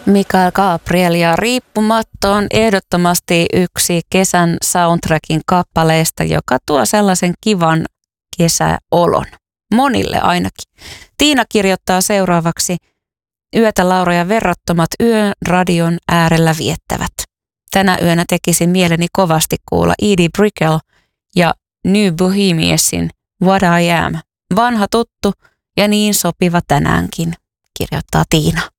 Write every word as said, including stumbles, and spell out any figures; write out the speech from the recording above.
Mikael Gabriel ja Riippumatta on ehdottomasti yksi kesän soundtrackin kappaleista, joka tuo sellaisen kivan kesäolon. Monille ainakin. Tiina kirjoittaa seuraavaksi: Yötä Laura ja verrattomat yön radion äärellä viettävät. Tänä yönä tekisi mieleni kovasti kuulla Edie Brickell ja New Bohemiansin What I Am. Vanha tuttu ja niin sopiva tänäänkin, kirjoittaa Tiina.